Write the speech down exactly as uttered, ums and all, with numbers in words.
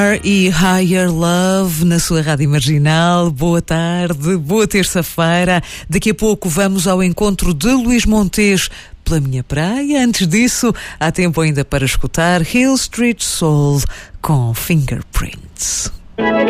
E Higher Love na sua Rádio Marginal. Boa tarde, boa terça-feira. Daqui a pouco vamos ao encontro de Luís Montes pela minha praia. Antes disso, há tempo ainda para escutar Hill Street Soul com Fingerprints.